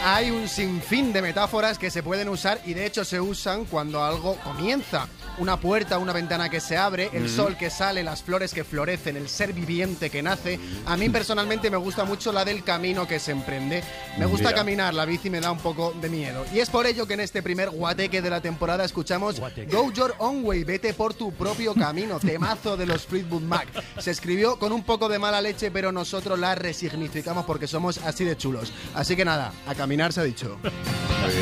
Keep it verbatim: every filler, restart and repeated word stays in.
Hay un sinfín de metáforas que se pueden usar y de hecho se usan cuando algo comienza. Una puerta, una ventana que se abre, el mm. sol que sale, las flores que florecen, el ser viviente que nace. A mí personalmente me gusta mucho la del camino que se emprende. Me gusta Mira. caminar, la bici me da un poco de miedo. Y es por ello que en este primer guateque de la temporada escuchamos Guateque. Go Your Own Way, vete por tu propio camino, temazo de los Fleetwood Mac. Se escribió con un poco de mala leche, pero nosotros la resignificamos porque somos así de chulos. Así que nada, a caminar se ha dicho.